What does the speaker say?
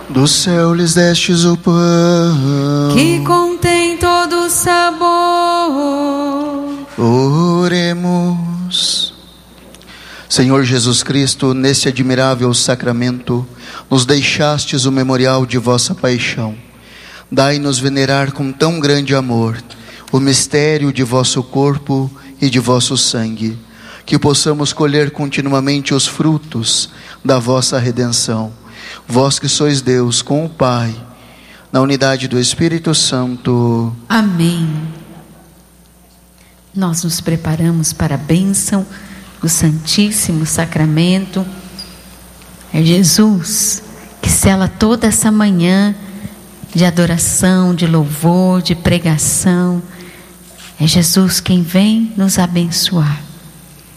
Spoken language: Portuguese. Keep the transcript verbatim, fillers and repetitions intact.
Do céu lhes destes o pão, que contém todo o sabor. Oremos. Senhor Jesus Cristo, nesse admirável sacramento, nos deixastes o memorial de vossa paixão. Dai-nos venerar com tão grande amor o mistério de vosso corpo e de vosso sangue, que possamos colher continuamente os frutos da vossa redenção. Vós que sois Deus com o Pai, na unidade do Espírito Santo. Amém. Nós nos preparamos para a bênção do Santíssimo Sacramento. É Jesus que sela toda essa manhã de adoração, de louvor, de pregação. É Jesus quem vem nos abençoar.